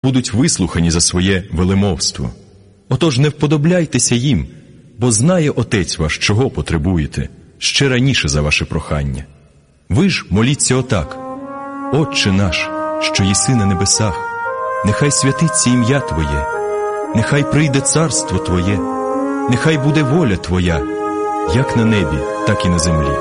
будуть вислухані за своє велемовство. Отож не вподобляйтеся їм, бо знає Отець ваш, чого потребуєте, ще раніше за ваше прохання. Ви ж моліться отак: Отче наш, що єси на небесах, нехай святиться ім'я Твоє, нехай прийде царство Твоє, нехай буде воля Твоя, як на небі, так і на землі.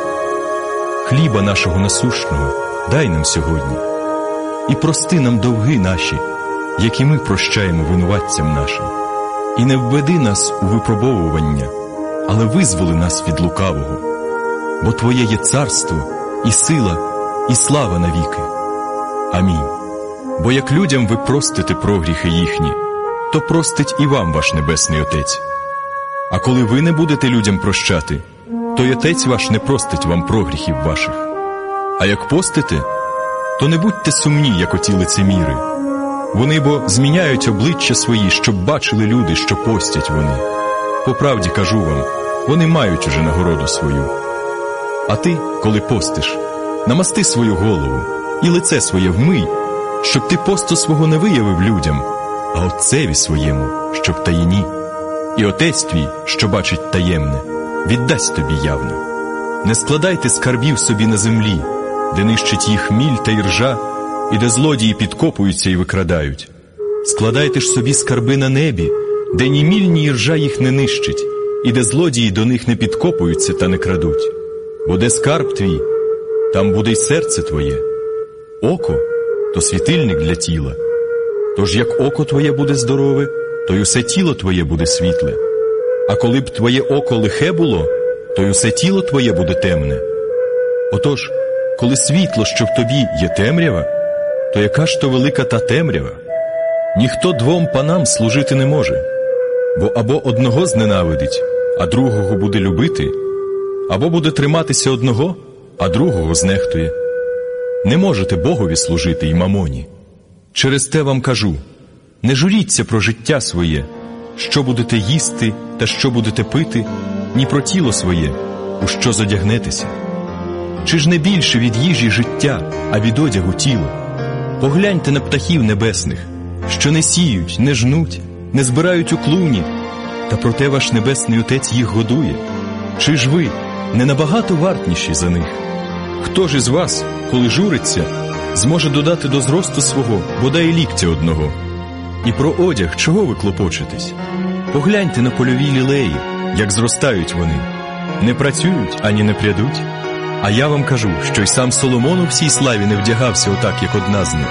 Хліба нашого насущного дай нам сьогодні, і прости нам довги наші, які ми прощаємо винуватцям нашим. І не введи нас у випробовування, але визволи нас від лукавого. Бо Твоє є царство, і сила, і слава навіки. Амінь. Бо як людям ви простите прогріхи їхні, то простить і вам ваш Небесний Отець. А коли ви не будете людям прощати, то й Отець ваш не простить вам прогріхів ваших. А як постите, то не будьте сумні, як оті лицеміри. Вони бо зміняють обличчя свої, щоб бачили люди, що постять вони. По правді кажу вам, вони мають уже нагороду свою. А ти, коли постиш, намасти свою голову і лице своє вмий, щоб ти посту свого не виявив людям, а Отцеві своєму, що в таїні. І Отець твій, що бачить таємне, віддасть тобі явно. Не складайте скарбів собі на землі, де нищить їх міль та іржа, і де злодії підкопуються і викрадають. Складайте ж собі скарби на небі, де ні міль, ні іржа їх не нищить, і де злодії до них не підкопуються та не крадуть. Бо де скарб твій, там буде й серце твоє. Око – то світильник для тіла. Тож як око твоє буде здорове, то й усе тіло твоє буде світле. А коли б твоє око лихе було, то й усе тіло твоє буде темне. Отож, коли світло, що в тобі, є темрява, то яка ж то велика та темрява? Ніхто двом панам служити не може, бо або одного зненавидить, а другого буде любити, або буде триматися одного, а другого знехтує. Не можете Богові служити й мамоні. Через те вам кажу, не журіться про життя своє, що будете їсти та що будете пити, ні про тіло своє, у що зодягнетеся. Чи ж не більше від їжі життя, а від одягу тіло? Погляньте на птахів небесних, що не сіють, не жнуть, не збирають у клуні, та проте ваш Небесний Отець їх годує. Чи ж ви не набагато вартніші за них? Хто ж із вас, коли журиться, зможе додати до зросту свого бодай ліктя одного? І про одяг чого ви клопочетесь? Погляньте на польові лілеї, як зростають вони. Не працюють, ані не прядуть. А я вам кажу, що й сам Соломон у всій славі не вдягався отак, як одна з них.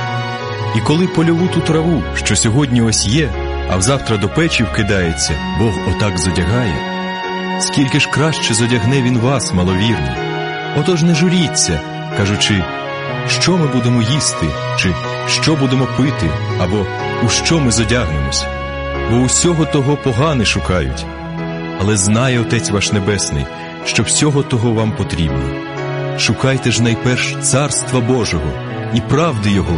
І коли польову ту траву, що сьогодні ось є, а взавтра до печі вкидається, Бог отак зодягає, скільки ж краще зодягне Він вас, маловірні. Отож не журіться, кажучи, що ми будемо їсти, чи що будемо пити, або у що ми зодягнемось. Бо усього того погани шукають. Але знає Отець ваш Небесний, що всього того вам потрібно. Шукайте ж найперш Царства Божого і правди Його,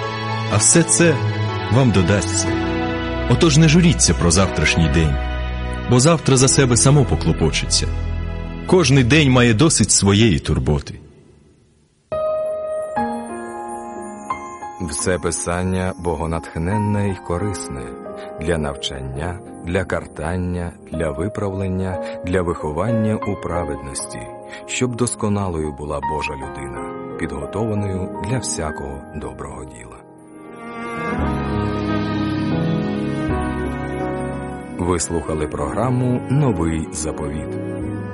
а все це вам додасться. Отож не журіться про завтрашній день, бо завтра за себе само поклопочеться. Кожний день має досить своєї турботи. Все писання богонатхненне й корисне для навчання, для картання, для виправлення, для виховання у праведності, щоб досконалою була Божа людина, підготованою для всякого доброго діла. Ви слухали програму «Новий заповіт».